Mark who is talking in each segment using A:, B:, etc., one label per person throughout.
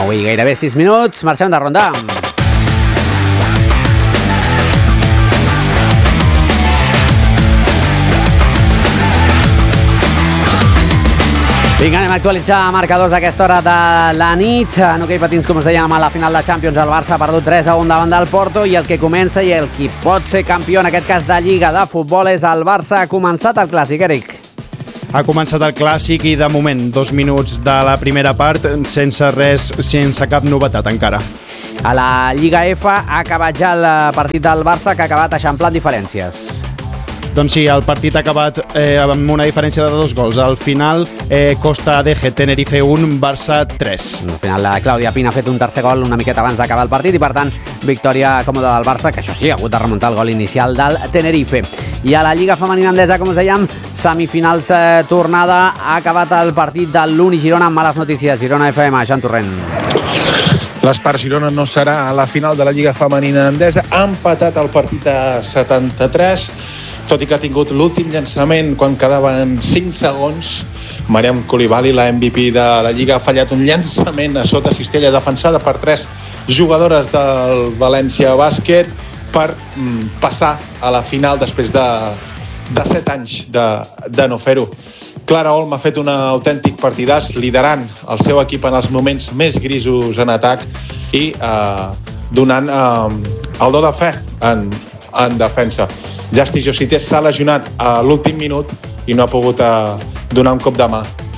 A: 9 i gairebé 6 minuts. Marxem de ronda. Vinga, anem a actualitzar marcadors a aquesta hora de la nit. En hoquei patins, com us dèiem, a la final de Champions, el Barça ha perdut 3-1 davant del Porto i el que comença i el qui pot ser campió, en aquest cas de Lliga de Futbol, és el Barça. Ha començat el Clàssic, Eric.
B: Ha començat el Clàssic i, de moment, 2 minuts de la primera part sense cap novetat encara.
A: A la Lliga F ha acabat ja el partit del Barça, que ha acabat eixamplant diferències.
B: Doncs sí, el partit ha acabat amb una diferència de 2 gols. Al final, Costa ADG, Tenerife 1, Barça 3.
A: Al final, la Clàudia Pina ha fet un tercer gol una miqueta abans d'acabar el partit i, per tant, victòria còmoda del Barça, que això sí, ha hagut de remuntar el gol inicial del Tenerife. I a la Lliga Femenina Endesa, com us dèiem, semifinals tornada. Ha acabat el partit de l'Uni Girona amb males notícies. Girona FM, Jean Torrent.
C: L'Espart Girona no serà a la final de la Lliga Femenina Endesa. Ha empatat el partit a 73, tot i que ha tingut l'últim llançament quan quedaven 5 segons. Mariam Coulibaly, la MVP de la Lliga, ha fallat un llançament a sota cistella defensada per 3 jugadores del València Bàsquet per passar a la final després de 7 anys de no fer-ho. Clara Olm ha fet un autèntic partidàs, liderant el seu equip en els moments més grisos en atac i donant el do de fe en defensa. Jasti Josité s'ha lesionat a l'últim minut i no ha pogut donar un cop de mà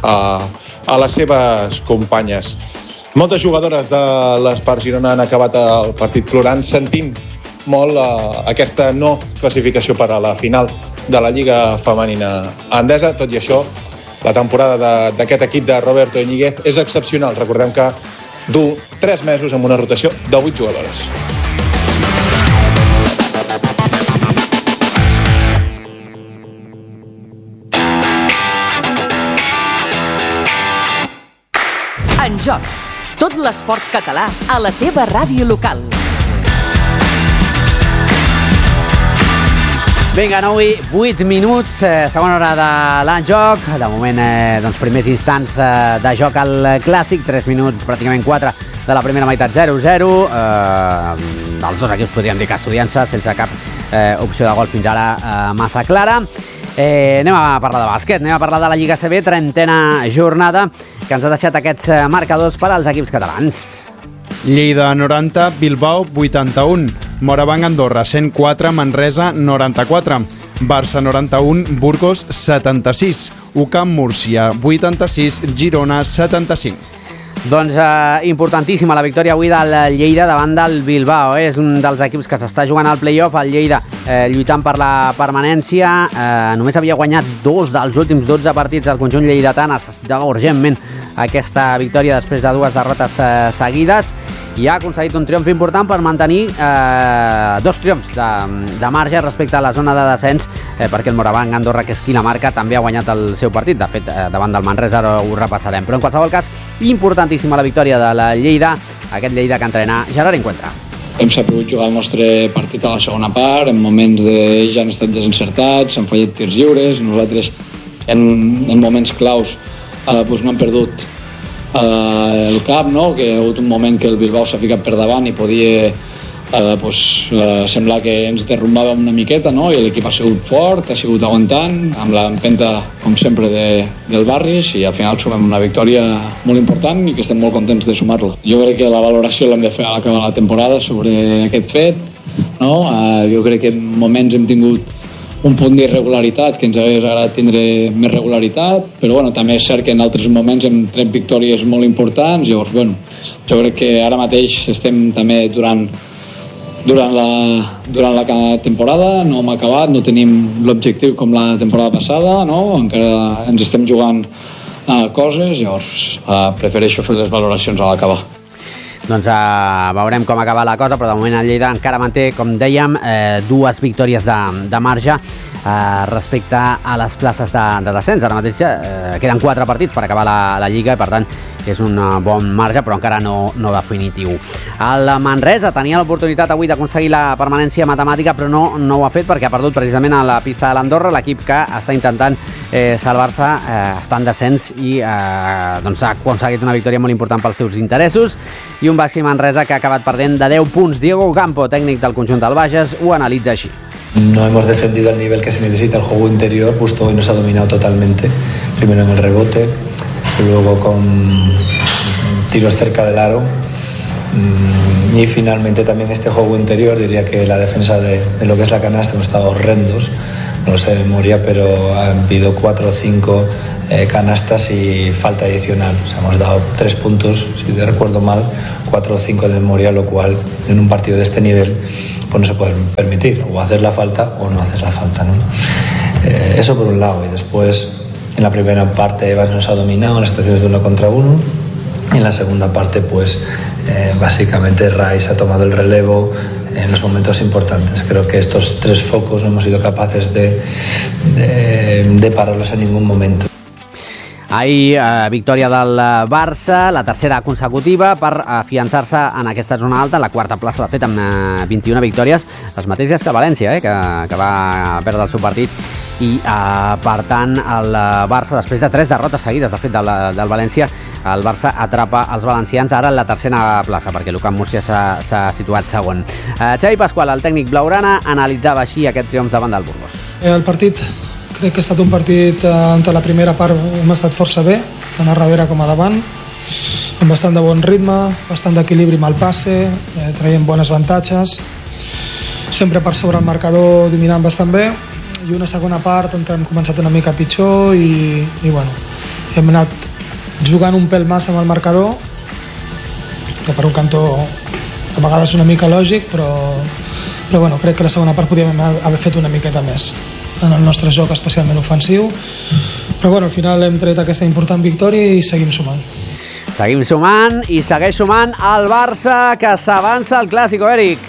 C: a les seves companyes. Moltes jugadores de l'Espart Girona han acabat el partit plorant, sentint molt aquesta no classificació per a la final de la Lliga Femenina Endesa. Tot i això, la temporada d'aquest equip de Roberto Íñiguez és excepcional. Recordem que du 3 mesos amb una rotació de 8 jugadores.
D: En joc, tot l'esport català a la teva ràdio local.
A: Vinga, 9 i 8 minuts, segona hora de l'enjoc. De moment, doncs, primers instants de joc al Clàssic, 3 minuts, pràcticament 4 de la primera meitat, 0-0. Els dos equips podríem dir que Estudiança, sense cap opció de gol fins ara massa clara. Anem a parlar de bàsquet, anem a parlar de la Lliga CB, 30a jornada, que ens ha deixat aquests marcadors per als equips catalans.
B: Lleida 90, Bilbao 81, Morabanc Andorra 104, Manresa 94, Barça 91, Burgos 76, UCAM Múrcia 86, Girona 75.
A: Doncs importantíssima la victòria avui del Lleida davant del Bilbao. És un dels equips que s'està jugant al play-off. El Lleida lluitant per la permanència. Només havia guanyat 2 dels últims 12 partits del conjunt lleidatà. Necessitava urgentment aquesta victòria després de 2 derrotes seguides. I ha aconseguit un triomf important per mantenir 2 triomfs de marge respecte a la zona de descens, perquè el Morabanc Andorra, que és qui la marca, també ha guanyat el seu partit. De fet, davant del Manresa, ara ho repassarem. Però en qualsevol cas, importantíssima la victòria de la Lleida, aquest Lleida que entrena Gerard Encuentra.
E: Hem sabut jugar el nostre partit a la segona part, en moments ja han estat desencertats, han fallat tirs lliures, nosaltres en moments claus no hem perdut el cap, no? Que hi ha hagut un moment que el Bilbao s'ha ficat per davant i podia semblar que ens derrumbàvem una miqueta, no? I l'equip ha sigut fort, ha sigut aguantant, amb l'empenta, com sempre, del Barris, i al final sumem una victòria molt important i que estem molt contents de sumar-la. Jo crec que la valoració l'hem de fer a l'acabar la temporada sobre aquest fet, no? Jo crec que en moments hem tingut un punt d'irregularitat, que ens hagués agradat tindre més regularitat, però també és cert que en altres moments hem tret victòries molt importants. Llavors, jo crec que ara mateix estem també durant la temporada, no hem acabat, no tenim l'objectiu com la temporada passada, no? Encara ens estem jugant coses, llavors prefereixo fer les valoracions a l'acabar.
A: Doncs veurem com acaba la cosa, però de moment el Lleida encara manté, com dèiem, 2 victòries de marge respecte a les places de descens. Ara mateix queden 4 partits per acabar la Lliga i, per tant, és un bon marge, però encara no definitiu. El Manresa tenia l'oportunitat avui d'aconseguir la permanència matemàtica, però no ho ha fet perquè ha perdut precisament a la pista de l'Andorra, l'equip que està intentant salvar-se, està en descens i ha aconseguit una victòria molt important pels seus interessos, i un Baxi Manresa que ha acabat perdent de 10 punts. Diego Campo, tècnic del conjunt del Bages, ho analitza així.
F: No hemos defendido al nivel que se necesita el juego interior, justo hoy nos ha dominado totalmente, primero en el rebote, luego con tiros cerca del aro, y finalmente también este juego interior. Diría que la defensa de lo que es la canasta hemos estado horrendos, no lo sé de memoria, pero han habido 4 o 5 canastas y falta adicional. O sea, hemos dado 3 puntos, si te recuerdo mal, 4 o 5 de memoria, lo cual en un partido de este nivel pues no se puede permitir, o hacer la falta o no hacer la falta, ¿no? Eso por un lado, y después en la primera parte Evans nos ha dominado en las situaciones de 1 contra 1, y en la segunda parte pues básicamente Rice ha tomado el relevo en los momentos importantes. Creo que estos 3 focos no hemos sido capaces de pararlos en ningún momento.
A: Ahir, victòria del Barça, la tercera consecutiva per afiançar-se en aquesta zona alta, la quarta plaça de fet amb 21 victòries, les mateixes que el València, que va perdre el seu partit, i per tant el Barça, després de 3 derrotes seguides de fet del València, el Barça atrapa els valencians ara en la tercera plaça, perquè l'UCAM Múrcia s'ha situat segon. Xavi Pasqual, el tècnic blaugrana, analitzava així aquest triomf davant del Burgos.
G: El partit, crec que ha estat un partit on la primera part hem estat força bé, tant a darrere com a davant, amb bastant de bon ritme, bastant d'equilibri amb el passe, traient bones avantatges, sempre per sobre el marcador dominant bastant bé, i una segona part on hem començat una mica pitjor i bueno, hem anat jugant un pèl massa amb el marcador, que per un cantó a vegades una mica lògic, però bueno, crec que la segona part podíem haver fet una miqueta més en el nostre joc, especialment ofensiu, però bueno, al final hem tret aquesta important victòria i seguim sumant.
A: Seguim sumant i segueix sumant el Barça, que s'avança al Clàssico, Eric.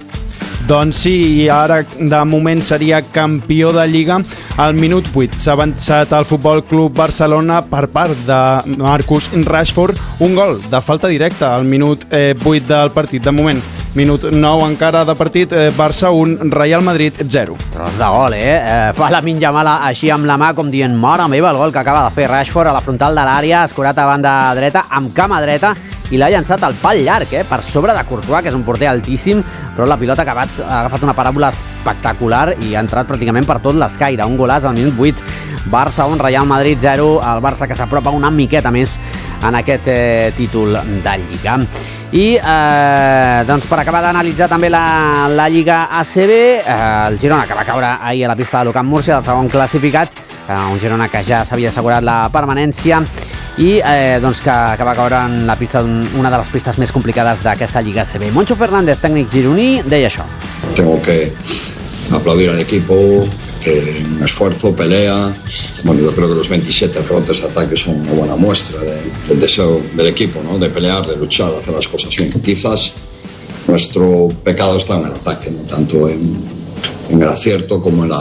B: Doncs sí, i ara de moment seria campió de Lliga. Al minut 8 s'ha avançat al Futbol Club Barcelona per part de Marcus Rashford, un gol de falta directa al minut 8 del partit. De moment, minut 9 encara de partit, Barça 1, Real Madrid 0.
A: Tros de gol, Fa la Minjamala així amb la mà, com dient, mare meva, el gol que acaba de fer Rashford a la frontal de l'àrea, escurat a banda dreta, amb cama dreta, i l'ha llançat al pal llarg, per sobre de Courtois, que és un porter altíssim, però la pilota ha agafat una paràbola espectacular i ha entrat pràcticament per tot l'escaire. Un golaç al minut 8. Barça 1, Real Madrid 0. El Barça que s'apropa una miqueta més en aquest títol de Lliga. I doncs per acabar d'analitzar també la Lliga ACB, el Girona, que va caure ahir a la pista de l'UCAM Múrcia, del segon classificat, un Girona que ja s'havia assegurat la permanència i doncs que va caure en la pista una de les pistes més complicades d'aquesta Lliga ACB. Moncho Fernández, tècnic gironí, deia això.
H: Tengo que aplaudir al equipo, que un esfuerzo, pelea. Bueno, yo creo que los 27 rebotes de ataque son una buena muestra del deseo del equipo, ¿no? De pelear, de luchar, de hacer las cosas bien. Quizás nuestro pecado está en el ataque, no tanto en el acierto como en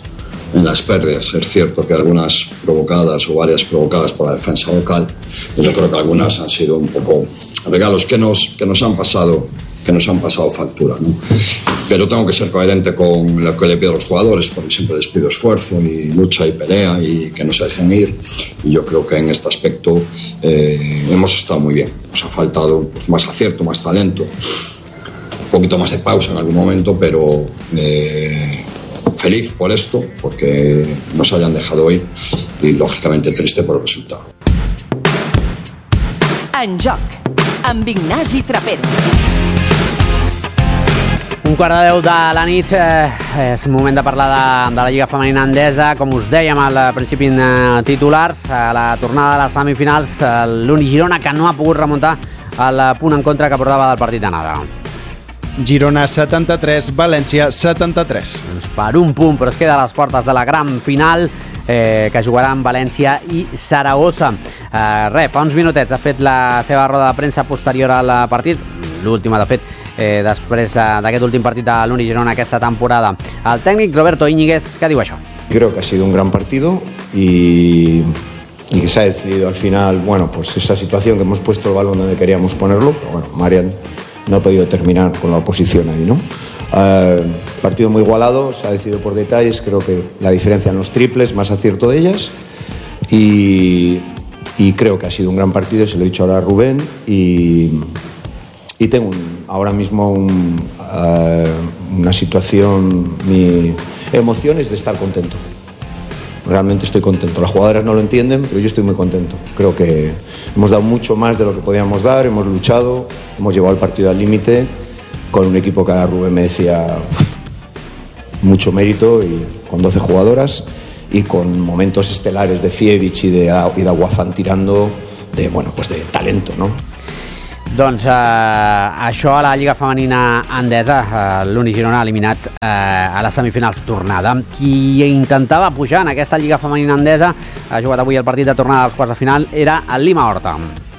H: las pérdidas. Es cierto que algunas provocadas o varias provocadas por la defensa local, yo creo que algunas han sido un poco regalos que nos han pasado factura, ¿no? Pero tengo que ser coherente con lo que le pido a los jugadores, porque siempre les pido esfuerzo y lucha y pelea y que no se dejen ir, y yo creo que en este aspecto hemos estado muy bien. Nos ha faltado pues, más acierto, más talento, un poquito más de pausa en algún momento, pero feliz por esto, porque nos hayan dejado ir, y lógicamente triste por el resultado.
D: En joc, amb Ignasi Trapero.
A: 1:15 de la nit, és moment de parlar de la Lliga Femenina Endesa. Com us dèiem al principi en titulars, a la tornada de les semifinals, l'únic Girona que no ha pogut remuntar el punt en contra que portava del partit d'anada.
B: Girona 73, València 73.
A: Doncs per un punt, però es queda a les portes de la gran final que jugaran València i Saragossa. Fa uns minutets ha fet la seva roda de premsa posterior al partit, l'última de fet després d'aquest últim partit de l'Uni Girona aquesta temporada. El tècnic Roberto Íñiguez, què diu això?
I: Creo que ha sido un gran partido y que se ha decidido al final, bueno, pues esa situación que hemos puesto el balón donde queríamos ponerlo, pero bueno, Marian no ha podido terminar con la oposición ahí, ¿no? Partido muy igualado, se ha decidido por detalles, creo que la diferencia en los triples, más acierto de ellas y creo que ha sido un gran partido, se lo he dicho ahora a Rubén y tengo ahora mismo una situación, mi emoción es de estar contento. Realmente estoy contento. Las jugadoras no lo entienden, pero yo estoy muy contento. Creo que hemos dado mucho más de lo que podíamos dar, hemos luchado, hemos llevado el partido al límite con un equipo que ahora Rubén me decía mucho mérito y con 12 jugadoras y con momentos estelares de Fievich y de Aguafan tirando de talento, ¿no?
A: Doncs això a la Lliga Femenina Endesa, l'Uni Girona ha eliminat a les semifinals tornada. Qui intentava pujar en aquesta Lliga Femenina Endesa, ha jugat avui el partit de tornada dels quarts de final, era el Lima Horta.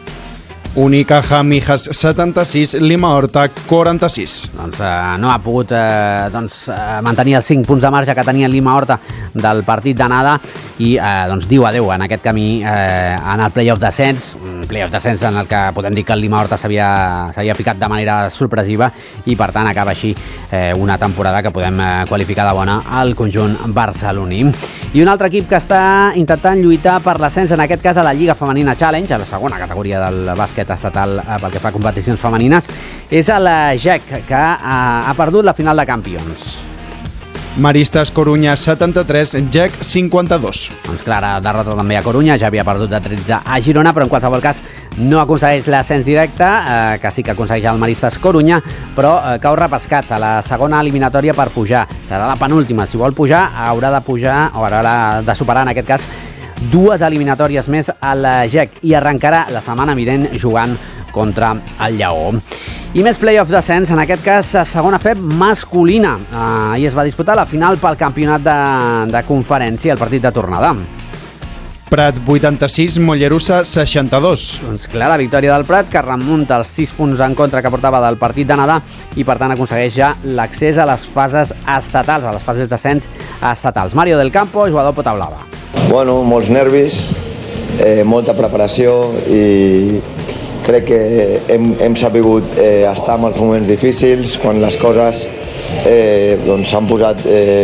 B: Unicaja Mijas 76, Lima Horta 46.
A: Doncs no ha pogut mantenir els 5 punts de marge que tenia el Lima Horta del partit d'anada i diu adeu en aquest camí en el playoff d'ascens, un playoff d'ascens en el que podem dir que el Lima Horta s'havia ficat de manera sorpresiva i per tant acaba així una temporada que podem qualificar de bona al conjunt barceloní. I un altre equip que està intentant lluitar per l'ascens, en aquest cas a la Lliga Femenina Challenge, a la segona categoria del bàsquet estatal pel que fa a competicions femenines, és el GEC, que ha perdut la final de Campions.
B: Maristes Corunya 73, GEC 52.
A: Doncs clara derrota també a Corunya, ja havia perdut de 13 a Girona, però en qualsevol cas no aconsegueix l'ascens directe, que sí que aconsegueix el Maristes Corunya, però cau repescat a la segona eliminatòria per pujar. Serà la penúltima, si vol pujar haurà de pujar, o haurà de superar en aquest cas 2 eliminatòries més a la GEC i arrencarà la setmana vinent jugant contra el Lleó. I més play-off d'ascens, en aquest cas a segona FEB masculina. Ahir es va disputar la final pel campionat de conferència, el partit de tornada.
B: Prat 86, Mollerussa 62.
A: Doncs clara victòria del Prat, que remunta els 6 punts en contra que portava del partit d'anada i per tant aconsegueix ja l'accés a les fases estatals, a les fases d'ascens estatals. Mario del Campo, jugador pota blava.
J: Bueno, molts nervis, molta preparació i crec que hem sabut estar en els moments difícils, quan les coses s'han posat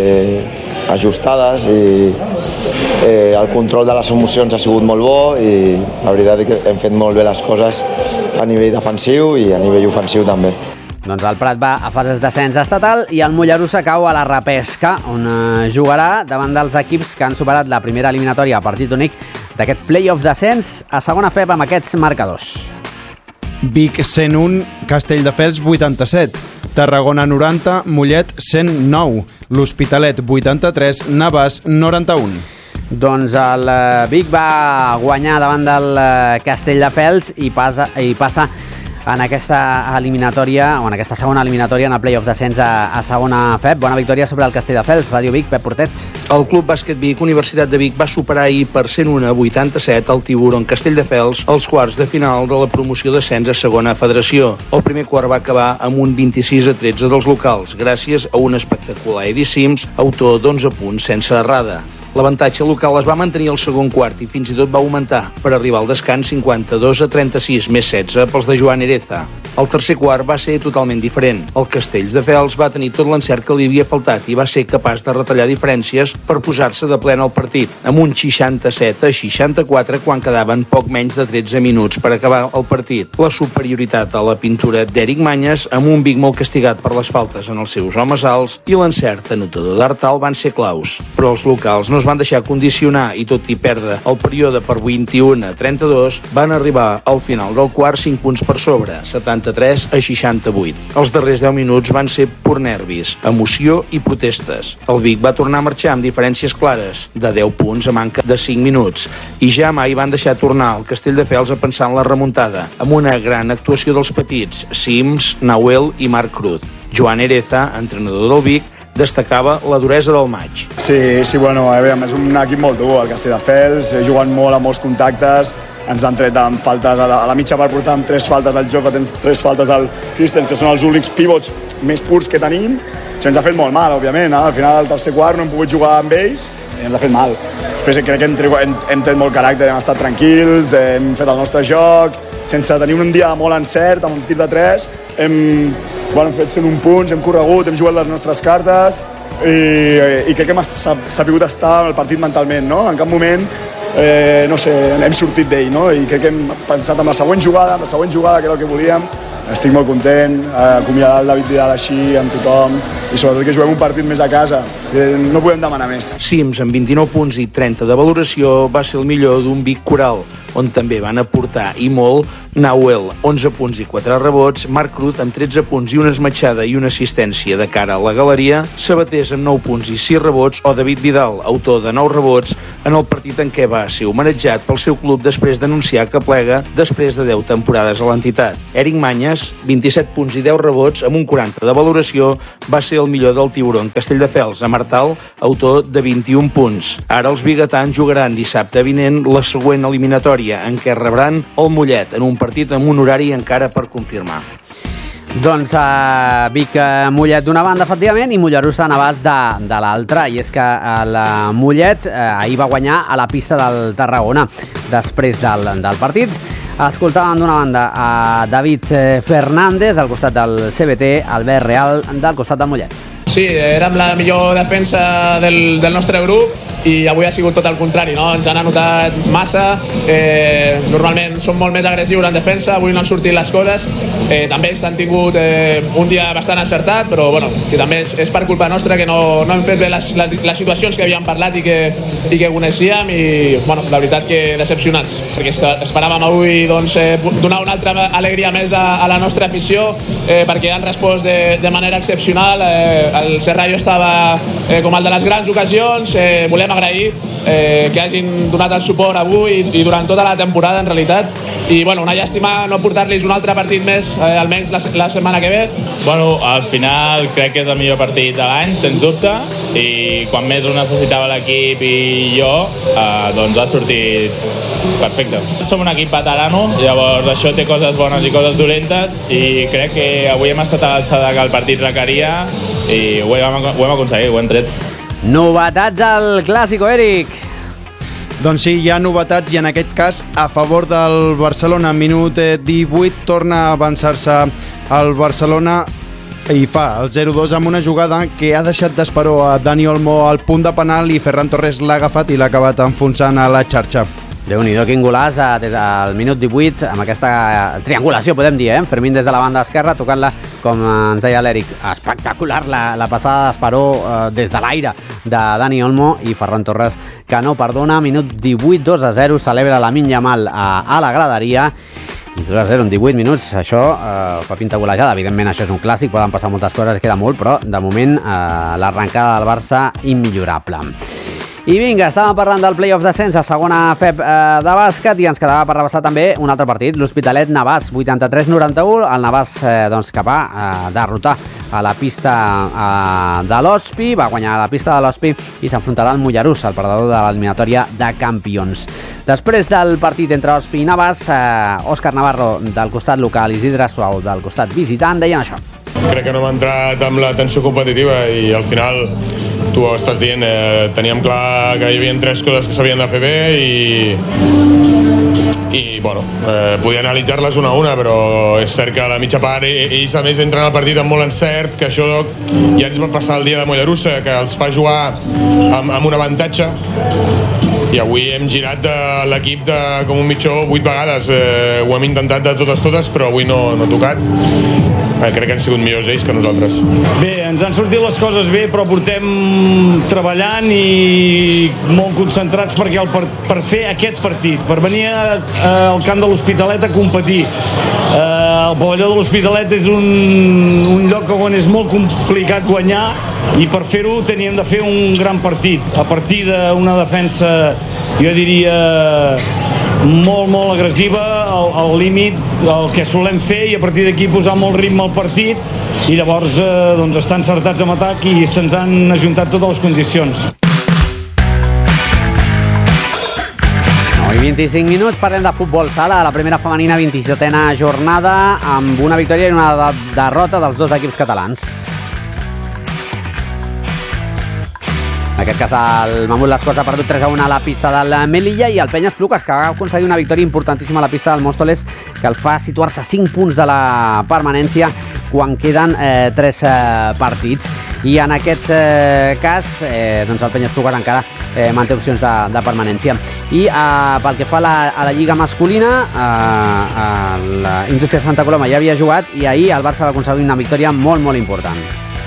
J: ajustades i el control de les emocions ha sigut molt bo i la veritat és que hem fet molt bé les coses a nivell defensiu i a nivell ofensiu també.
A: Doncs el Prat va a fases d'ascens estatal i el Mollerussa cau a la repesca, on jugarà davant dels equips que han superat la primera eliminatòria a partit únic d'aquest play-off d'ascens a segona FEB amb aquests marcadors.
B: Vic 101, Castelldefels 87, Tarragona 90, Mollet 109, l'Hospitalet 83, Navàs 91.
A: Doncs el Vic va guanyar davant del Castelldefels i passa en aquesta eliminatòria, o en aquesta segona eliminatòria en el play-off d'ascens a segona FEB. Bona victòria sobre el Castelldefels. Ràdio Vic, Pep Portet.
K: El Club Bàsquet Vic, Universitat de Vic, va superar ahir per 101-87 el Tiburon Castelldefels als quarts de final de la promoció d'ascens a segona federació. El primer quart va acabar amb un 26-13 dels locals, gràcies a un espectacular Eddie Sims, autor d'11 punts sense errada. L'avantatge local es va mantenir al segon quart i fins i tot va augmentar per arribar al descans 52-36, més 16 pels de Joan Ereza. El tercer quart va ser totalment diferent. El Castelldefels va tenir tot l'encert que li havia faltat i va ser capaç de retallar diferències per posar-se de plena al partit, amb un 67-64 quan quedaven poc menys de 13 minuts per acabar el partit. La superioritat a la pintura d'Eric Manyes, amb un Vic molt castigat per les faltes en els seus homes alts, i l'encert anotador d'Artal van ser claus. Però els locals no es van deixar condicionar i tot i perdre el període per 21-32 van arribar al final del quart 5 punts per sobre, 73-68. Els darrers 10 minuts van ser pur nervis, emoció i protestes. El Vic va tornar a marxar amb diferències clares, de 10 punts a manca de 5 minuts, i ja mai van deixar tornar el Castelldefels a pensar en la remuntada, amb una gran actuació dels petits, Sims, Nahuel i Marc Cruz. Joan Ereza, entrenador del Vic, destacava la duresa del maig.
L: Sí, bueno, és un equip molt dur, el Castelldefels, juguen molt a molts contactes, ens han tret amb faltes, a la mitja part portàvem 3 faltes del Jofre, 3 faltes del Christens, que són els únics pivots més purs que tenim. Això ens ha fet molt mal, òbviament, al final del tercer quart no hem pogut jugar amb ells i ens ha fet mal. Després crec que hem tret molt caràcter, hem estat tranquils, hem fet el nostre joc, sense tenir un dia molt encert, amb un tir de 3, hem fet 101 punts, hem corregut, hem jugat les nostres cartes i crec que hem sabut estar en el partit mentalment, no? En cap moment hem sortit d'ell, no? I crec que hem pensat en la següent jugada, que era el que volíem. Estic molt content, acomiadar el David Vidal així amb tothom i sobretot que juguem un partit més a casa. No podem demanar més.
K: Sims, amb 29 punts i 30 de valoració, va ser el millor d'un Vic Coral, on també van aportar i molt Nahuel, 11 punts i 4 rebots, Marc Crut amb 13 punts i una esmatxada i una assistència de cara a la galeria, Sabatés amb 9 punts i 6 rebots o David Vidal, autor de 9 rebots, en el partit en què va ser homenatjat pel seu club després d'anunciar que plega després de 10 temporades a l'entitat. Eric Manyes, 27 punts i 10 rebots amb un 40 de valoració, va ser el millor del Tiburon Castelldefels, a Martal, autor de 21 punts. Ara els biguetans jugaran dissabte vinent la següent eliminatòria, en què rebran el Mollet, en un partit amb un horari encara per confirmar.
A: Doncs Vic Mollet d'una banda, efectivament, i Mollerussa Navàs de l'altra. I és que el Mollet ahir va guanyar a la pista del Tarragona després del partit. Escoltàvem d'una banda a David Fernández al costat del CBT, Albert Real del costat del Mollet.
M: Sí, érem la millor defensa del nostre grup i avui ha sigut tot el contrari, no? Ens han anotat massa, normalment som molt més agressius en defensa, avui no han sortit les coses, també s'han tingut un dia bastant encertat, però bueno, que també és per culpa nostra que no hem fet bé les situacions que havíem parlat i que coneixíem i bueno, la veritat que decepcionats, perquè esperàvem avui doncs, donar una altra alegria més a la nostra afició perquè han respost de manera excepcional, el Serrallo estava com el de les grans ocasions, volem agrair que hagin donat el suport avui i durant tota la temporada en realitat i bueno, una llàstima no portar-los un altre partit més almenys la setmana que ve.
N: Bueno, al final crec que és el millor partit de l'any, sens dubte, i quan més ho necessitava l'equip i jo, doncs ha sortit perfecte. Som un equip veterano, llavors això té coses bones i coses dolentes i crec que avui hem estat a l'alçada que el partit requeria i ho hem aconseguit, ho hem tret.
A: Novetats al Clàssico, Eric.
B: Doncs sí, hi ha novetats i en aquest cas a favor del Barcelona. Minut 18 torna a avançar-se el Barcelona i fa el 0-2 amb una jugada que ha deixat d'esperó a Dani Olmo al punt de penal i Ferran Torres l'ha agafat i l'ha acabat enfonsant a la xarxa.
A: Déu-n'hi-do, quin golaç des del minut 18 amb aquesta triangulació, podem dir, Fermín des de la banda esquerra tocant-la, com ens deia l'Eric, espectacular la passada d'Esperó des de l'aire de Dani Olmo i Ferran Torres que no perdona. Minut 18, 2-0, celebra Lamine Yamal a la graderia i 2-0 en 18 minuts, això fa pinta golejada, evidentment això és un clàssic, poden passar moltes coses, queda molt, però de moment l'arrencada del Barça immillorable. I vinga, estàvem parlant del play-off d'ascens a segona FEB de bàsquet i ens quedava per repassar també un altre partit, l'Hospitalet Navàs, 83-91, el Navàs que va derrotar a la pista de l'Hospi, va guanyar a la pista de l'Hospi i s'enfrontarà al Mollerussa, el perdedor de l'eliminatòria de campions. Després del partit entre Hospi i Navàs, Òscar Navarro del costat local, Isidre Suau del costat visitant, deien això.
O: Crec que no hem entrat amb la tensió competitiva i al final, tu ho estàs dient, teníem clar que hi havia 3 coses que s'havien de fer bé i bueno, podia analitzar-les una a una, però és cert que a la mitja part ells a més entren al partit amb molt encert, que això ja ens va passar el dia de Mollerussa, que els fa jugar amb un avantatge i avui hem girat de l'equip com un mitjó 8 vegades, ho hem intentat de totes, però avui no ha tocat. Crec que han sigut millors ells que nosaltres.
P: Bé, ens han sortit les coses bé, però portem treballant i molt concentrats per fer aquest partit, per venir al camp de l'Hospitalet a competir. El pavelló de l'Hospitalet és un lloc on és molt complicat guanyar i per fer-ho teníem de fer un gran partit, a partir d'una defensa, jo diria, molt agressiva, al límit, el que solem fer, i a partir d'aquí posar molt ritme al partit, i llavors estar encertats en atac i se'ns han ajuntat totes les condicions.
A: 25 minuts, parlem de futbol sala, la primera femenina 27a jornada, amb una victòria i una derrota dels dos equips catalans. En aquest cas, el Mamut l'Escorç ha perdut 3-1 a la pista del Melilla, i el Penyes Pluques, que va aconseguir una victòria importantíssima a la pista del Móstoles, que el fa situar-se a 5 punts de la permanència quan queden 3 partits. I en aquest cas, el Penyes Pluques encara manté opcions de permanència. I pel que fa a la Lliga masculina, la Indústria Santa Coloma ja havia jugat, i ahir el Barça va aconseguir una victòria molt important.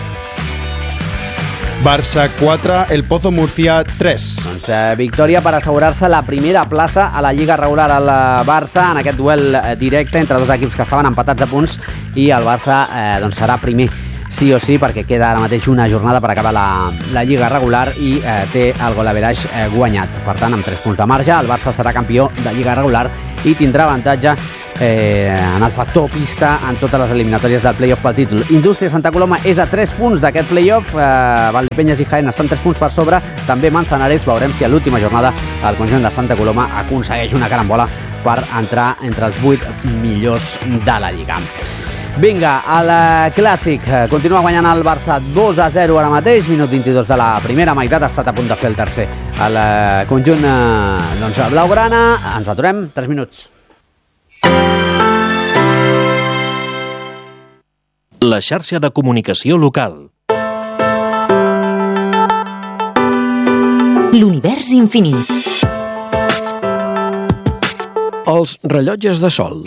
B: Barça 4, el Pozo Murcia 3.
A: Doncs victòria per assegurar-se la primera plaça a la Lliga regular al Barça, en aquest duel directe entre dos equips que estaven empatats a punts, i el Barça serà primer sí o sí, perquè queda ara mateix una jornada per acabar la Lliga regular i té el golaveraix guanyat. Per tant, amb 3 punts de marge, el Barça serà campió de Lliga regular i tindrà avantatge en el factor pista en totes les eliminatòries del play-off pel títol. Indústria Santa Coloma és a 3 punts d'aquest play-off, Valdepeñas i Jaén estan 3 punts per sobre, també Manzanares. Veurem si a l'última jornada el conjunt de Santa Coloma aconsegueix una carambola per entrar entre els 8 millors de la Lliga. Vinga, el clàssic continua guanyant el Barça 2-0 ara mateix, minut 22 de la primera meitat, ha estat a punt de fer el tercer el conjunt blaugrana. Ens aturem 3 minuts.
Q: La xarxa de comunicació local.
D: L'univers infinit.
R: Els rellotges de sol.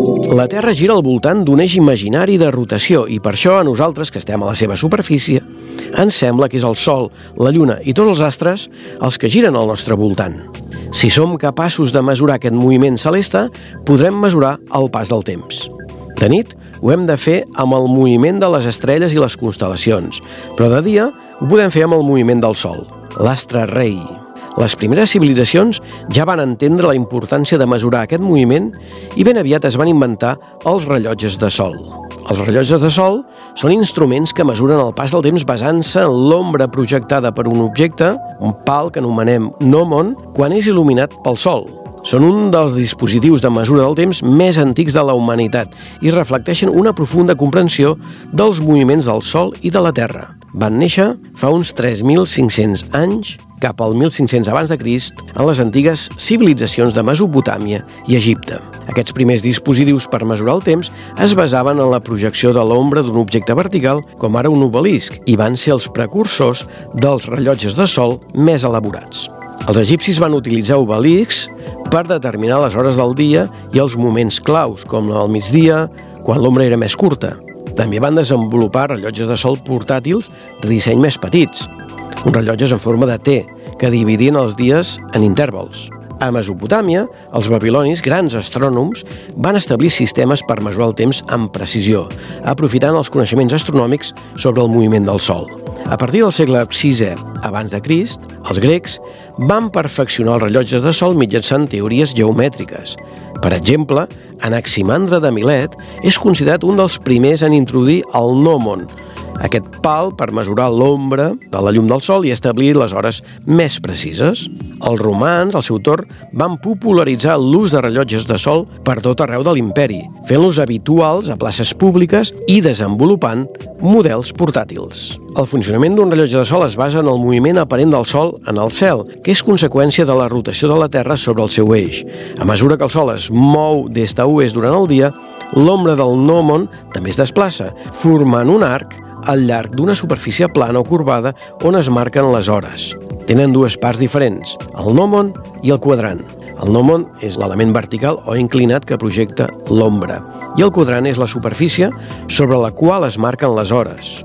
R: La Terra gira al voltant d'un eix imaginari de rotació, i per això a nosaltres, que estem a la seva superfície, ens sembla que és el Sol, la Lluna i tots els astres els que giren al nostre voltant. Si som capaços de mesurar aquest moviment celeste, podrem mesurar el pas del temps. De nit ho hem de fer amb el moviment de les estrelles i les constel·lacions, però de dia ho podem fer amb el moviment del Sol, l'astre rei. Les primeres civilitzacions ja van entendre la importància de mesurar aquest moviment i ben aviat es van inventar els rellotges de sol. Els rellotges de sol són instruments que mesuren el pas del temps basant-se en l'ombra projectada per un objecte, un pal que anomenem gnomon, quan és il·luminat pel sol. Són un dels dispositius de mesura del temps més antics de la humanitat i reflecteixen una profunda comprensió dels moviments del Sol i de la Terra. Van néixer fa uns 3.500 anys, cap al 1500 abans de Crist, en les antigues civilitzacions de Mesopotàmia i Egipte. Aquests primers dispositius per mesurar el temps es basaven en la projecció de l'ombra d'un objecte vertical, com ara un obelisc, i van ser els precursors dels rellotges de sol més elaborats. Els egipcis van utilitzar obeliscs per determinar les hores del dia i els moments claus, com al migdia, quan l'ombra era més curta. També van desenvolupar rellotges de sol portàtils de disseny més petits, uns rellotges en forma de T, que dividien els dies en intervals. A Mesopotàmia, els babilonis, grans astrònoms, van establir sistemes per mesurar el temps amb precisió, aprofitant els coneixements astronòmics sobre el moviment del Sol. A partir del segle VI abans de Crist, els grecs van perfeccionar els rellotges de sol mitjançant teories geomètriques. Per exemple, Anaximandre de Milet és considerat un dels primers en introduir el gnomon, aquest pal per mesurar l'ombra de la llum del sol i establir les hores més precises. Els romans, al seu torn, van popularitzar l'ús de rellotges de sol per tot arreu de l'imperi, fent-los habituals a places públiques i desenvolupant models portàtils. El funcionament d'un rellotge de sol es basa en el moviment aparent del sol en el cel, que és conseqüència de la rotació de la Terra sobre el seu eix. A mesura que el sol es mou d'est a oest durant el dia, l'ombra del gnomon també es desplaça, formant un arc al llarg d'una superfície plana o corbada on es marquen les hores. Tenen dues parts diferents, el gnomon i el quadrant. El gnomon és l'element vertical o inclinat que projecta l'ombra, i el quadrant és la superfície sobre la qual es marquen les hores.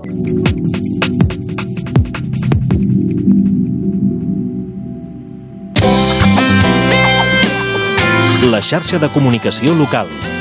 Q: La xarxa de comunicació local.